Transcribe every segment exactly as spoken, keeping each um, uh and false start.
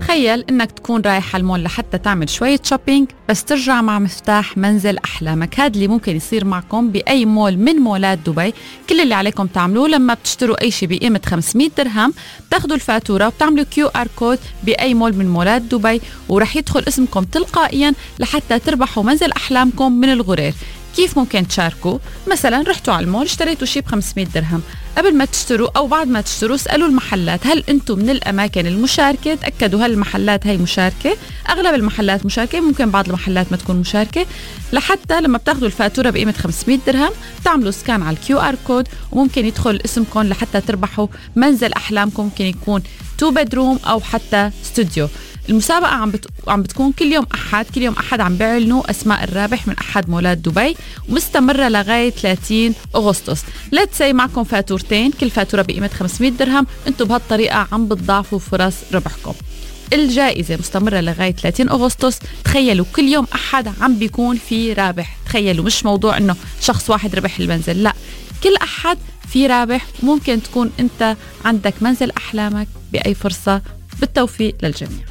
تخيل إنك تكون رايح على المول لحتى تعمل شوية شوبينج بس ترجع مع مفتاح منزل أحلامك. هذا اللي ممكن يصير معكم بأي مول من مولات دبي. كل اللي عليكم تعملوه لما بتشتروا أي شيء بقيمة خمسمية درهم بتاخدوا الفاتورة وبتعملوا كيو آر كود بأي مول من مولات دبي، ورح يدخل اسمكم تلقائيا لحتى تربحوا منزل أحلامكم من الغرير. كيف ممكن تشاركوا؟ مثلا رحتوا على المول اشتريتوا شيء بخمسمية درهم، قبل ما تشتروا أو بعد ما تشتروا اسألوا المحلات هل أنتم من الأماكن المشاركة، تأكدوا هل المحلات هاي مشاركة. أغلب المحلات مشاركة، ممكن بعض المحلات ما تكون مشاركة، لحتى لما بتاخدوا الفاتورة بقيمة خمسمية درهم بتعملوا سكان على الكيو آر كود وممكن يدخل اسمكم لحتى تربحوا منزل أحلامكم. ممكن يكون تو بدروم أو حتى استوديو. المسابقة عم, بت... عم بتكون كل يوم أحد كل يوم أحد عم بيعلنوا أسماء الرابح من أحد مولات دبي، ومستمرة لغاية ثلاثين أغسطس. لا تسي معكم فاتورتين، كل فاتورة بقيمة خمسمية درهم. انتم بهالطريقة عم بتضاعفوا فرص ربحكم. الجائزة مستمرة لغاية ثلاثين أغسطس. تخيلوا كل يوم أحد عم بيكون في رابح. تخيلوا مش موضوع إنه شخص واحد ربح المنزل، لا، كل أحد في رابح. ممكن تكون أنت عندك منزل أحلامك بأي فرصة. بالتوفيق للجميع.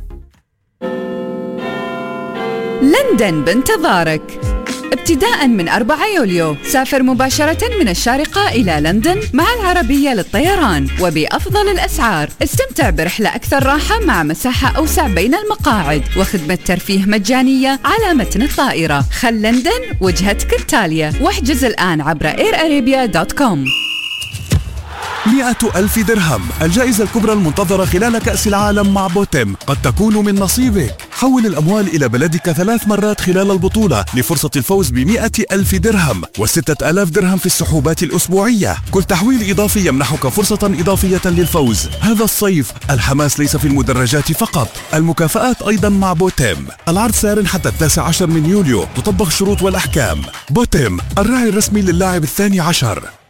لندن بانتظارك. ابتداء من أربعة يوليو سافر مباشرة من الشارقة إلى لندن مع العربية للطيران وبأفضل الأسعار. استمتع برحلة أكثر راحة مع مساحة أوسع بين المقاعد وخدمة ترفيه مجانية على متن الطائرة. خل لندن وجهتك التالية، واحجز الآن عبر إير أرابيا دوت كوم. مئة ألف درهم الجائزة الكبرى المنتظرة خلال كأس العالم مع بوتيم قد تكون من نصيبك. حول الأموال إلى بلدك ثلاث مرات خلال البطولة لفرصة الفوز بمئة ألف درهم وستة آلاف درهم في السحوبات الأسبوعية. كل تحويل إضافي يمنحك فرصة إضافية للفوز. هذا الصيف الحماس ليس في المدرجات فقط، المكافآت أيضا مع بوتيم. العرض سار حتى التاسع عشر من يوليو، تطبق الشروط والأحكام. بوتيم الراعي الرسمي للاعب الثاني عشر.